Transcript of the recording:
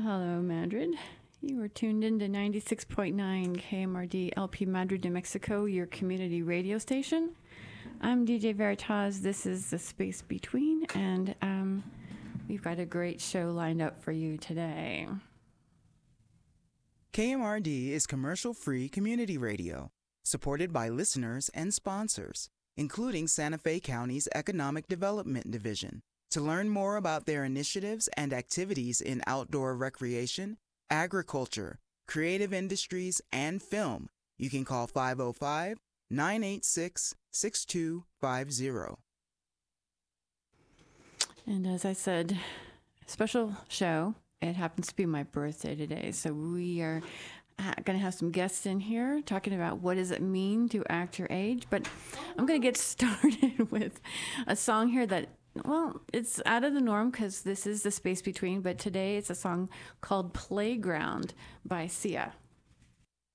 Hello, Madrid. You are tuned into 96.9 KMRD LP Madrid, New Mexico, your community radio station. I'm DJ Veritas. This is The Space Between, and we've got a great show lined up for you today. KMRD is commercial-free community radio, supported by listeners and sponsors, including Santa Fe County's Economic Development Division. To learn more about their initiatives and activities in outdoor recreation, agriculture, creative industries, and film, you can call 505-986-6250. And as I said, special show. It happens to be my birthday today, so we are going to have some guests in here talking about what does it mean to act your age. But I'm going to get started with a song here that, well, it's out of the norm because this is The Space Between, but today it's a song called Playground by Sia.